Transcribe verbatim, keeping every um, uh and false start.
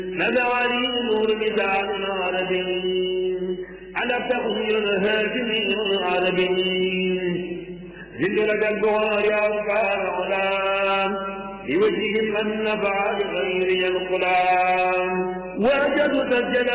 نزعني نور مثال عربي على تخير الهاشمي العربي زد لك الدعاء يا رفع العلام بوجه من نفع لغيري الغلام وجدت الجلال